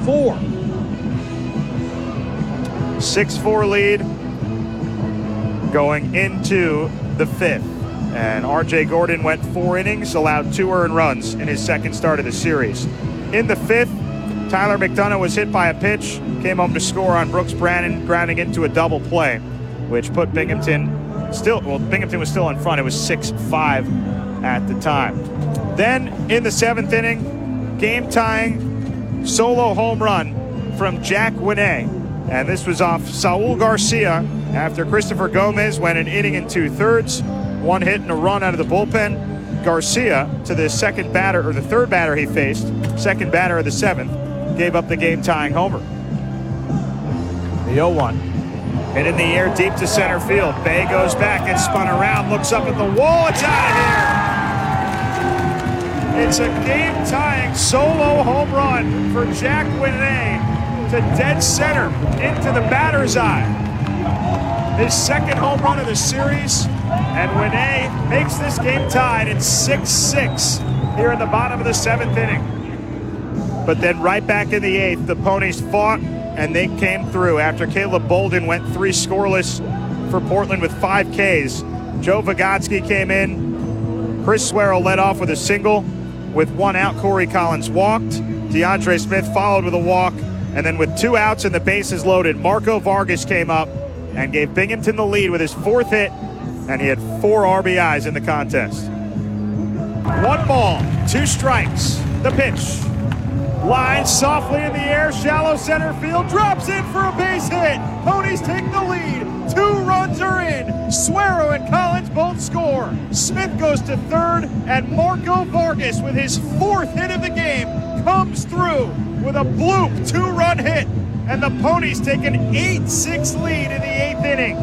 6-4. 6-4 lead going into the fifth. And R.J. Gordon went 4 innings, allowed 2 earned runs in his second start of the series. In the fifth, Tyler McDonough was hit by a pitch, came home to score on Brooks Brannon, grounding into a double play, which put Binghamton Binghamton was still in front. It was 6-5 at the time. Then in the seventh inning, game-tying solo home run from Jack Winay. And this was off Saul Garcia after Christopher Gomez went an inning and 2/3, 1 hit and a run out of the bullpen. Garcia, to the third batter he faced, second batter of the seventh, gave up the game-tying homer. The 0-1. Hit in the air deep to center field. Bay goes back and spun around, looks up at the wall. It's out of here. It's a game-tying solo home run for Jack Winay to dead center into the batter's eye. His second home run of the series, and Winay makes this game tied at 6-6 here in the bottom of the seventh inning. But then right back in the eighth, the Ponies fought, and they came through. After Caleb Bolden went 3 scoreless for Portland with 5 Ks, Joe Vygotsky came in. Chris Swearell led off with a single. With 1 out, Corey Collins walked. DeAndre Smith followed with a walk. And then with 2 outs and the bases loaded, Marco Vargas came up and gave Binghamton the lead with his 4th hit, and he had 4 RBIs in the contest. 1 ball, 2 strikes. The pitch. Line softly in the air, shallow center field, drops in for a base hit. Ponies take the lead. 2 runs are in. Swearell and Collins both score. Smith goes to third, and Marco Vargas, with his 4th hit of the game, comes through with a bloop 2-run hit. And the Ponies take an 8-6 lead in the 8th inning.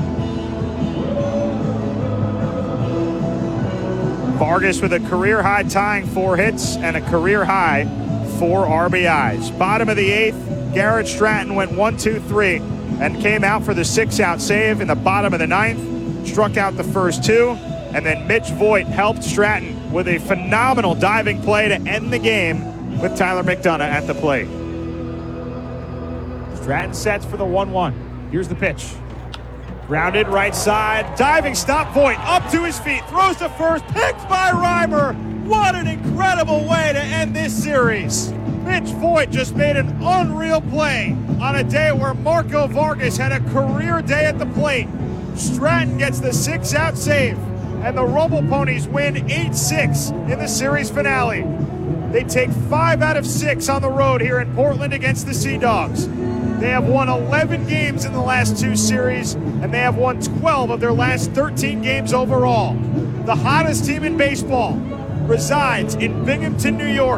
Vargas with a career-high tying 4 hits and a career-high 4 RBIs. Bottom of the 8th, Garrett Stratton went 1-2-3 and came out for the 6-out save in the bottom of the 9th, struck out the first 2, and then Mitch Voigt helped Stratton with a phenomenal diving play to end the game with Tyler McDonough at the plate. Stratton sets for the 1-1. Here's the pitch. Grounded right side, diving stop, Voigt up to his feet, throws to first, picked by Reimer. What an incredible way to end this series. Mitch Voigt just made an unreal play on a day where Marco Vargas had a career day at the plate. Stratton gets the 6-out save, and the Rumble Ponies win 8-6 in the series finale. They take 5 out of 6 on the road here in Portland against the Sea Dogs. They have won 11 games in the last 2 series, and they have won 12 of their last 13 games overall. The hottest team in baseball resides in Binghamton, New York.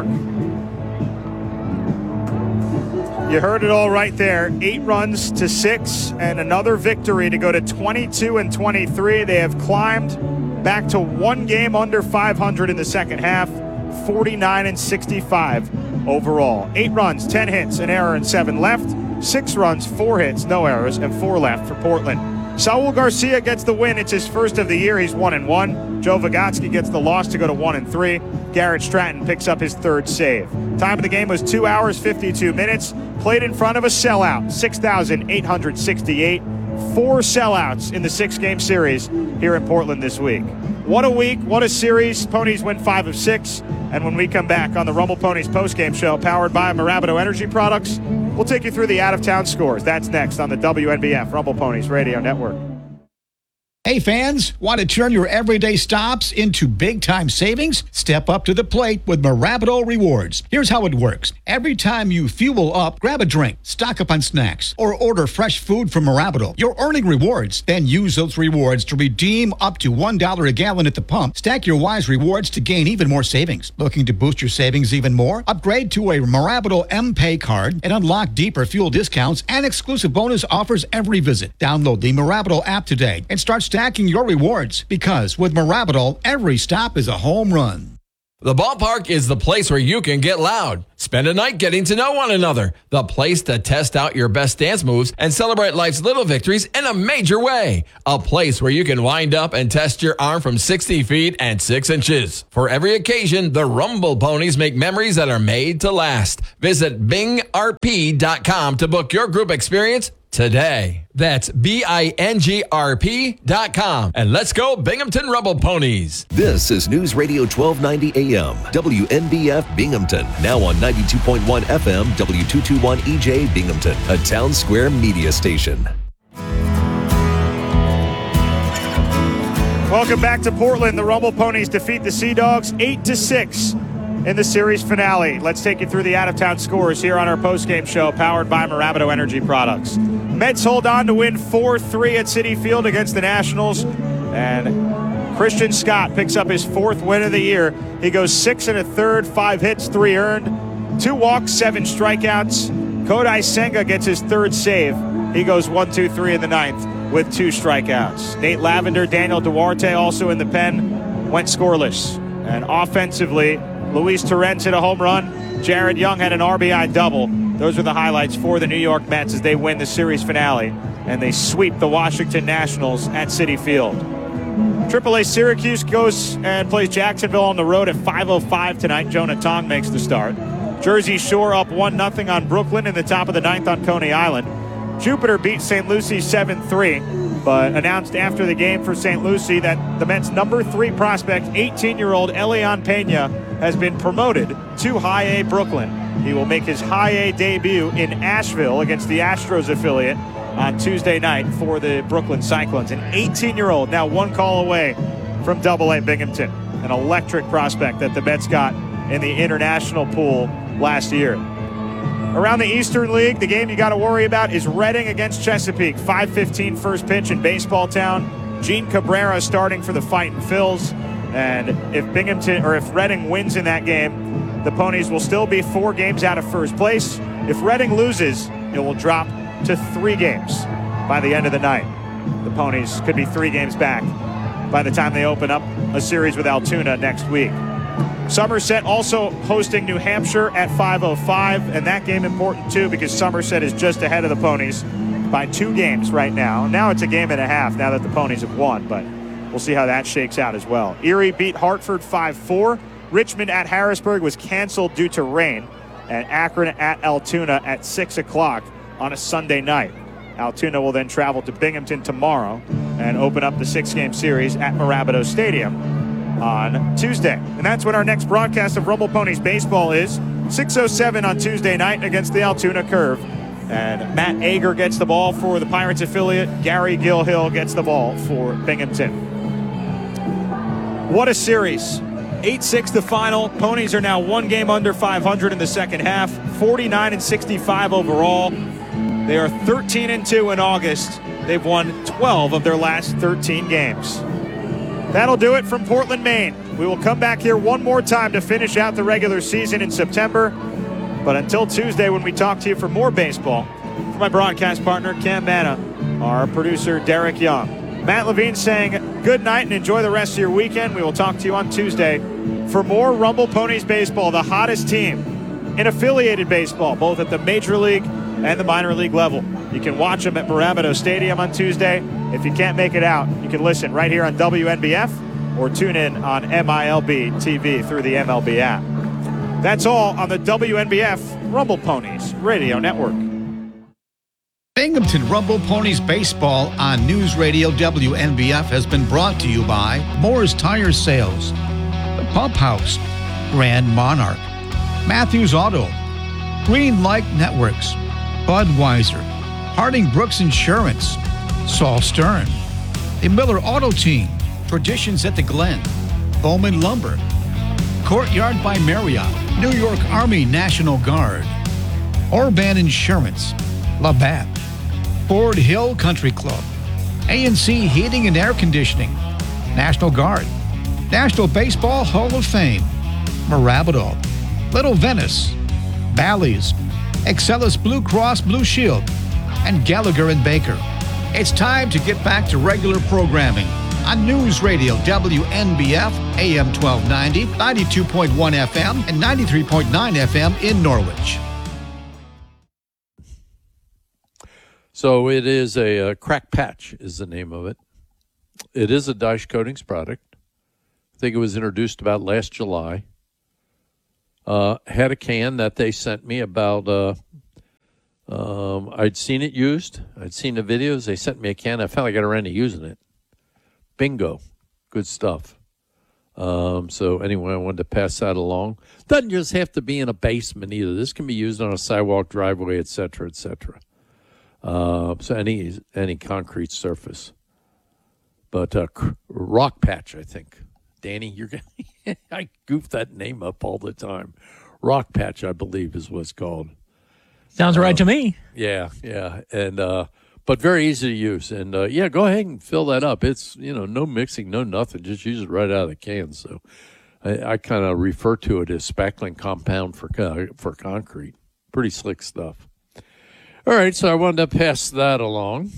You heard it all right there. 8 runs to 6 and another victory to go to 22-23. They have climbed back to 1 game under 500 in the second half, 49-65 overall. 8 runs, 10 hits, an error, and 7 left. 6 runs, 4 hits, no errors, and 4 left for Portland. Saul Garcia gets the win. It's his first of the year. He's 1-1. Joe Vygotsky gets the loss to go to 1-3. Garrett Stratton picks up his 3rd save. Time of the game was 2 hours, 52 minutes. Played in front of a sellout, 6,868. 4 sellouts in the 6-game series here in Portland this week. What a week, what a series. Ponies win 5 of 6. And when we come back on the Rumble Ponies postgame show powered by Marabito Energy Products, we'll take you through the out-of-town scores. That's next on the WNBF Rumble Ponies Radio Network. Hey fans, want to turn your everyday stops into big-time savings? Step up to the plate with Marabito Rewards. Here's how it works. Every time you fuel up, grab a drink, stock up on snacks, or order fresh food from Marabito. You're earning rewards. Then use those rewards to redeem up to $1 a gallon at the pump. Stack your Wise rewards to gain even more savings. Looking to boost your savings even more? Upgrade to a Marabito M-Pay card and unlock deeper fuel discounts and exclusive bonus offers every visit. Download the Marabito app today and start stacking your rewards, because with Marabito, every stop is a home run. The ballpark is the place where you can get loud, spend a night getting to know one another, the place to test out your best dance moves and celebrate life's little victories in a major way. A place where you can wind up and test your arm from 60 feet and 6 inches. For every occasion, the Rumble Ponies make memories that are made to last. Visit bingrp.com to book your group experience today. That's BINGRP.com. And let's go Binghamton Rumble Ponies. This is News Radio 1290 AM, WNBF Binghamton. Now on 92.1 FM, W221 EJ Binghamton, a Town Square media station. Welcome back to Portland. The Rumble Ponies defeat the Sea Dogs 8-6 in the series finale. Let's take you through the out-of-town scores here on our post-game show powered by Marabito Energy Products. Mets hold on to win 4-3 at Citi Field against the Nationals. And Christian Scott picks up his 4th win of the year. He goes 6 1/3, 5 hits, 3 earned, 2 walks, 7 strikeouts. Kodai Senga gets his 3rd save. He goes 1-2-3 in the 9th with 2 strikeouts. Nate Lavender, Daniel Duarte also in the pen, went scoreless. And offensively, Luis Torrens hit a home run. Jared Young had an RBI double. Those are the highlights for the New York Mets as they win the series finale and they sweep the Washington Nationals at Citi Field. AAA Syracuse goes and plays Jacksonville on the road at 5:05 tonight. Jonah Tong makes the start. Jersey Shore up 1-0 on Brooklyn in the top of the 9th on Coney Island. Jupiter beat St. Lucie 7-3, but announced after the game for St. Lucie that the Mets' number 3 prospect, 18-year-old Elian Pena, has been promoted to High A Brooklyn. He will make his High A debut in Asheville against the Astros affiliate on Tuesday night for the Brooklyn Cyclones. An 18-year-old, now 1 call away from AA Binghamton. An electric prospect that the Mets got in the international pool last year. Around the Eastern League, the game you got to worry about is Reading against Chesapeake. 5:15 first pitch in Baseball Town. Gene Cabrera starting for the Fightin' Phils. And if Reading wins in that game, the Ponies will still be 4 games out of first place. If Reading loses, it will drop to 3 games by the end of the night. The Ponies could be 3 games back by the time they open up a series with Altoona next week. Somerset also hosting New Hampshire at 5:05, and that game important too because Somerset is just ahead of the Ponies by 2 games right now. Now it's a game and a half now that the Ponies have won, but we'll see how that shakes out as well. Erie beat Hartford 5-4. Richmond at Harrisburg was canceled due to rain, and Akron at Altoona at 6 o'clock on a Sunday night. Altoona will then travel to Binghamton tomorrow and open up the 6-game series at Marabito Stadium on Tuesday. And that's when our next broadcast of Rumble Ponies baseball is. 6:07 on Tuesday night against the Altoona Curve. And Matt Ager gets the ball for the Pirates affiliate. Gary Gilhill gets the ball for Binghamton. What a series. 8-6 the final. Ponies are now 1 game under 500 in the second half. 49-65 overall. They are 13-2 in August. They've won 12 of their last 13 games. That'll do it from Portland, Maine. We will come back here one more time to finish out the regular season in September. But until Tuesday when we talk to you for more baseball, for my broadcast partner, Cam Manna, our producer, Derek Young, Matt Levine saying good night and enjoy the rest of your weekend. We will talk to you on Tuesday for more Rumble Ponies baseball, the hottest team in affiliated baseball, both at the Major League and the minor league level. You can watch them at Marabito Stadium on Tuesday. If you can't make it out, you can listen right here on WNBF or tune in on MILB TV through the MLB app. That's all on the WNBF Rumble Ponies Radio Network. Binghamton Rumble Ponies Baseball on News Radio WNBF has been brought to you by Moore's Tire Sales, The Pump House, Grand Monarch, Matthews Auto, Green Light Networks, Budweiser, Harding Brooks Insurance, Saul Stern, the Miller Auto Team, Traditions at the Glen, Bowman Lumber, Courtyard by Marriott, New York Army National Guard, Orban Insurance, Labatt, Ford Hill Country Club, A&C Heating and Air Conditioning, National Guard, National Baseball Hall of Fame, Marabito, Little Venice, Bally's, Excellus Blue Cross Blue Shield, and Gallagher and Baker. It's time to get back to regular programming on News Radio WNBF, AM 1290, 92.1 FM, and 93.9 FM in Norwich. So it is a Crack Patch is the name of it. It is a Daesh Coatings product. I think it was introduced about last July. Had a can that they sent me about, I'd seen it used. I'd seen the videos. They sent me a can. I finally got around to using it. Bingo. Good stuff. So anyway, I wanted to pass that along. Doesn't just have to be in a basement either. This can be used on a sidewalk, driveway, et cetera, et cetera. So any concrete surface. But Rock Patch, I think. Danny, you're gonna I goof that name up all the time. Rock Patch, I believe, is what's called. Sounds right to me. Yeah, and but very easy to use. And yeah, go ahead and fill that up. It's no mixing, no nothing. Just use it right out of the can. So I kind of refer to it as spackling compound for concrete. Pretty slick stuff. All right, so I wanted to pass that along.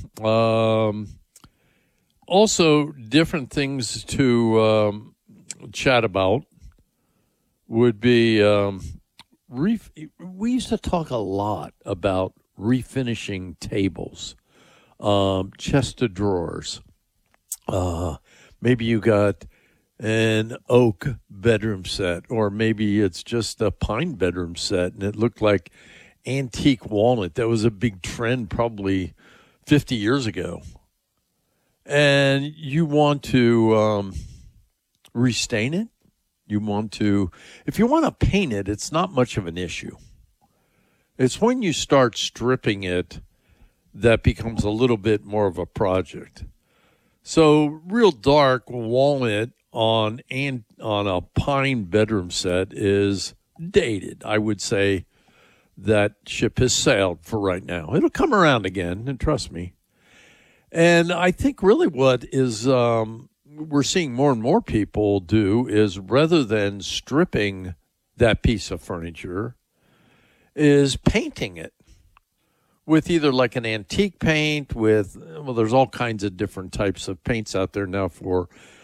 Also, different things to chat about would be we used to talk a lot about refinishing tables, chest of drawers. Maybe you got an oak bedroom set, or maybe it's just a pine bedroom set, and it looked like antique walnut. That was a big trend probably 50 years ago. And you want to restain it. If you want to paint it, it's not much of an issue. It's when you start stripping it that becomes a little bit more of a project. So real dark walnut on a pine bedroom set is dated. I would say that ship has sailed for right now. It'll come around again, and trust me. And I think really what is we're seeing more and more people do is, rather than stripping that piece of furniture, is painting it with either like an antique paint with, there's all kinds of different types of paints out there now for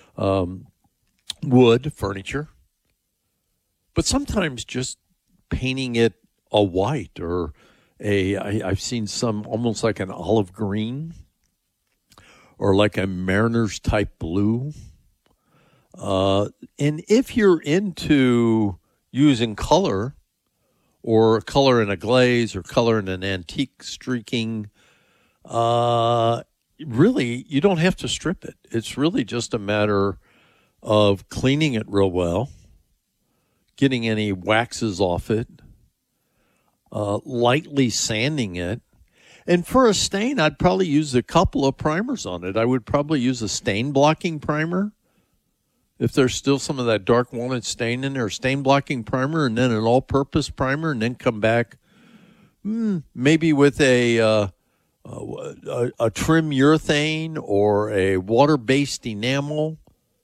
wood furniture. But sometimes just painting it a white or I've seen some almost like an olive green, or like a Mariners type blue. And if you're into using color, or color in a glaze, or color in an antique streaking, really, you don't have to strip it. It's really just a matter of cleaning it real well, getting any waxes off it, lightly sanding it. And for a stain, I'd probably use a couple of primers on it. I would probably use a stain blocking primer. If there's still some of that dark walnut stain in there, a stain blocking primer, and then an all-purpose primer, and then come back maybe with a trim urethane or a water-based enamel,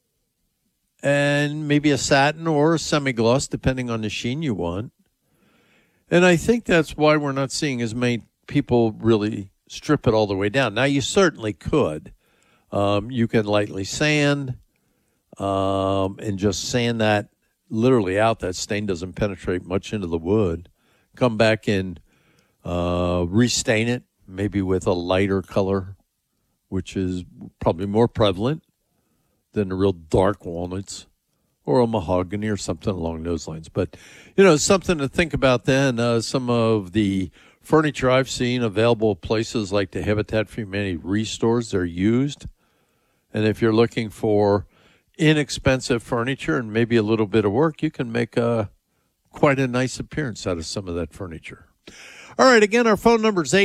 and maybe a satin or a semi-gloss, depending on the sheen you want. And I think that's why we're not seeing as many people really strip it all the way down. Now, you certainly could. You can lightly sand and just sand that literally out. That stain doesn't penetrate much into the wood. Come back and restain it, maybe with a lighter color, which is probably more prevalent than the real dark walnuts, or a mahogany or something along those lines. But, something to think about then. Some of the furniture I've seen available places like the Habitat for Humanity restores, they're used. And if you're looking for inexpensive furniture and maybe a little bit of work, you can make quite a nice appearance out of some of that furniture. All right, again, our phone number is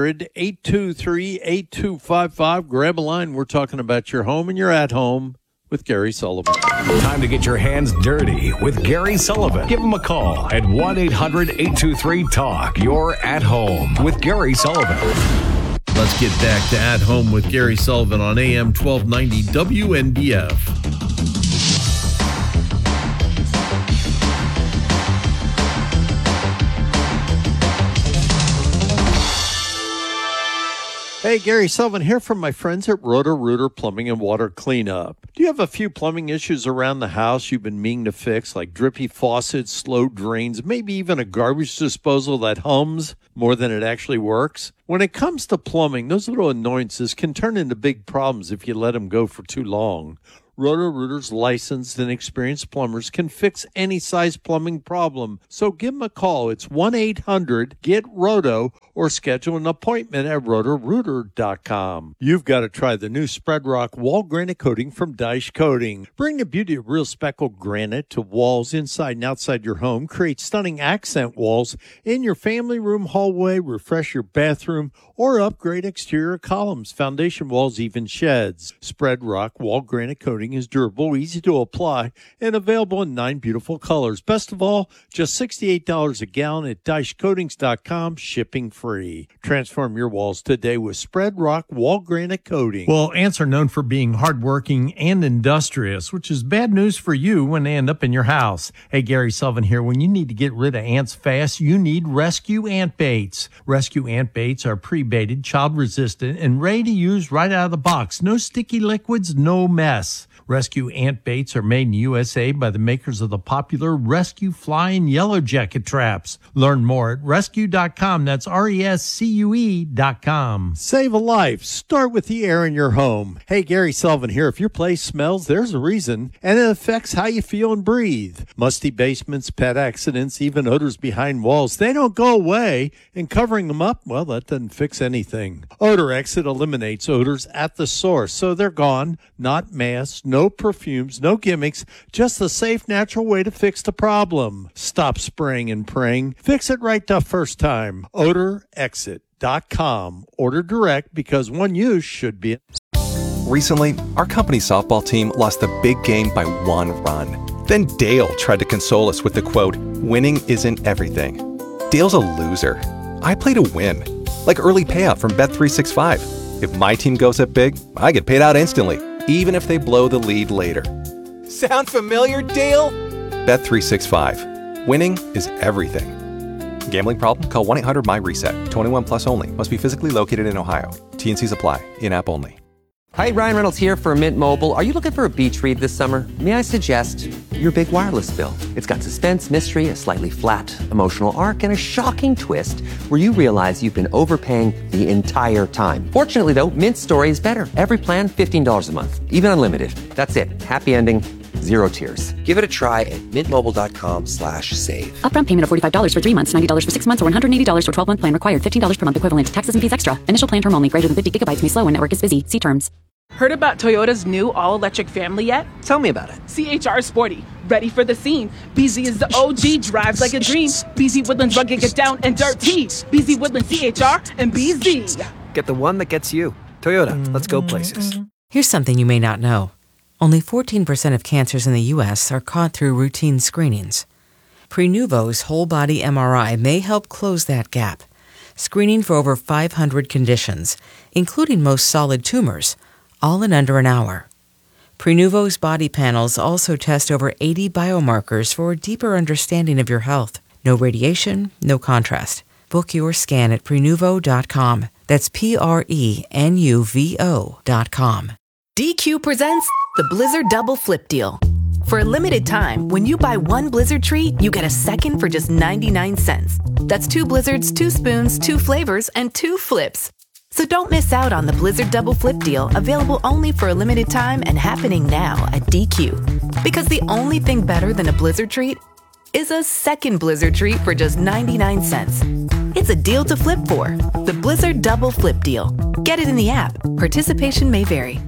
800-823-8255. Grab a line. We're talking about your home and your at-home with Gary Sullivan. Time to get your hands dirty with Gary Sullivan. Give him a call at 1-800-823-TALK. You're at home with Gary Sullivan. Let's get back to At Home with Gary Sullivan on AM 1290 WNBF. Hey, Gary Sullivan here from my friends at Roto-Rooter Plumbing and Water Cleanup. Do you have a few plumbing issues around the house you've been meaning to fix, like drippy faucets, slow drains, maybe even a garbage disposal that hums more than it actually works? When it comes to plumbing, those little annoyances can turn into big problems if you let them go for too long. Roto-Rooter's licensed and experienced plumbers can fix any size plumbing problem. So give them a call. It's 1-800-GET-ROTO or schedule an appointment at rotorooter.com. You've got to try the new Spread Rock Wall Granite Coating from Dyche Coating. Bring the beauty of real speckled granite to walls inside and outside your home. Create stunning accent walls in your family room hallway. Refresh your bathroom or upgrade exterior columns, foundation walls, even sheds. Spread Rock Wall Granite Coating is durable, easy to apply, and available in 9 beautiful colors. Best of all, just $68 a gallon at DycheCoatings.com, shipping free. Transform your walls today with Spread Rock Wall Granite Coating. Well, ants are known for being hardworking and industrious, which is bad news for you when they end up in your house. Hey, Gary Sullivan here. When you need to get rid of ants fast, you need Rescue Ant Baits. Rescue Ant Baits are pre-baited, child-resistant, and ready to use right out of the box. No sticky liquids, no mess. Rescue Ant Baits are made in USA by the makers of the popular Rescue Fly and Yellow Jacket traps. Learn more at rescue.com. That's RESCUE.com. Save a life. Start with the air in your home. Hey, Gary Sullivan here. If your place smells, there's a reason, and it affects how you feel and breathe. Musty basements, pet accidents, even odors behind walls, they don't go away, and covering them up, well, that doesn't fix anything. Odor Exit eliminates odors at the source, so they're gone, not masked, no perfumes, no gimmicks, just the safe, natural way to fix the problem. Stop spraying and praying. Fix it right the first time. OdorExit.com. Order direct because one use should be. Recently, our company softball team lost a big game by 1 run. Then Dale tried to console us with the quote, "Winning isn't everything." Dale's a loser. I play to win. Like early payout from Bet365. If my team goes up big, I get paid out instantly, even if they blow the lead later. Sound familiar, Dale? Bet365. Winning is everything. Gambling problem? Call 1-800-MY-RESET. 21 plus only. Must be physically located in Ohio. T&Cs apply. In-app only. Hi, Ryan Reynolds here for Mint Mobile. Are you looking for a beach read this summer? May I suggest your big wireless bill? It's got suspense, mystery, a slightly flat, emotional arc, and a shocking twist where you realize you've been overpaying the entire time. Fortunately, though, Mint's story is better. Every plan, $15 a month. Even unlimited. That's it. Happy ending. Zero tears. Give it a try at mintmobile.com/save. Upfront payment of $45 for 3 months, $90 for 6 months, or $180 for 12-month plan required. $15 per month equivalent. Taxes and fees extra. Initial plan term only. Greater than 50 gigabytes may slow when network is busy. See terms. Heard about Toyota's new all-electric family yet? Tell me about it. CHR Sporty. Ready for the scene. BZ is the OG. Drives like a dream. BZ Woodlands rugged, get down and dirty. BZ Woodlands CHR and BZ. Get the one that gets you. Toyota. Let's go places. Here's something you may not know. Only 14% of cancers in the U.S. are caught through routine screenings. Prenuvo's whole-body MRI may help close that gap, screening for over 500 conditions, including most solid tumors, all in under an hour. Prenuvo's body panels also test over 80 biomarkers for a deeper understanding of your health. No radiation, no contrast. Book your scan at Prenuvo.com. That's Prenuvo.com. DQ presents the Blizzard Double Flip Deal. For a limited time, when you buy one Blizzard treat, you get a second for just 99 cents. That's 2 Blizzards, 2 spoons, 2 flavors, and 2 flips. So don't miss out on the Blizzard Double Flip Deal, available only for a limited time and happening now at DQ. Because the only thing better than a Blizzard treat is a second Blizzard treat for just 99 cents. It's a deal to flip for. The Blizzard Double Flip Deal. Get it in the app. Participation may vary.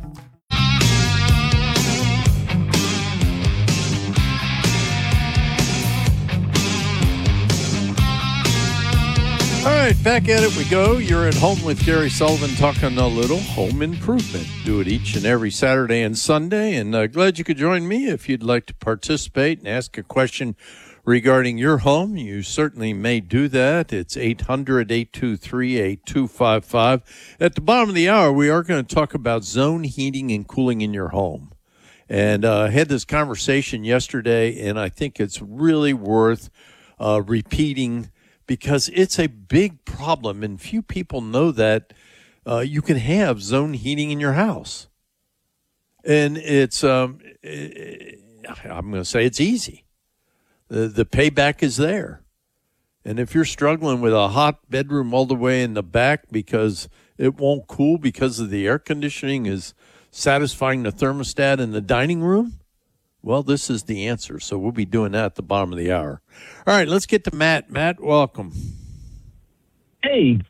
All right, back at it we go. You're at home with Gary Sullivan talking a little home improvement. Do it each and every Saturday and Sunday, and glad you could join me. If you'd like to participate and ask a question regarding your home, you certainly may do that. It's 800-823-8255. At the bottom of the hour, we are going to talk about zone heating and cooling in your home. And I had this conversation yesterday, and I think it's really worth repeating because it's a big problem, and few people know that you can have zone heating in your house. And it's, I'm going to say it's easy. The payback is there. And if you're struggling with a hot bedroom all the way in the back because it won't cool because of the air conditioning is satisfying the thermostat in the dining room, well, this is the answer. So we'll be doing that at the bottom of the hour. All right, let's get to Matt. Matt, welcome. Hey,